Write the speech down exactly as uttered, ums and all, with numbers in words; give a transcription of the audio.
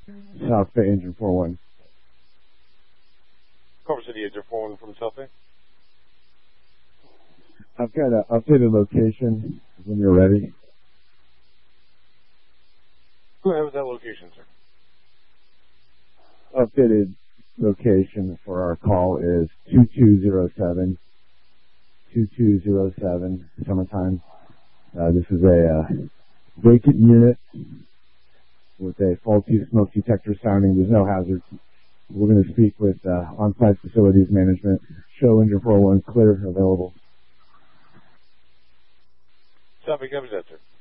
South Bay Engine four one. Culver City Engine four one from South Bay. I've got an updated location when you're ready. Go ahead with that location, sir. Updated location for our call is two two zero seven, two two zero seven, summertime. Uh, this is a uh, vacant unit with a faulty smoke detector sounding. There's no hazard. We're going to speak with uh, on-site facilities management. Show Engine four one clear, available. South Bay, copy that, sir.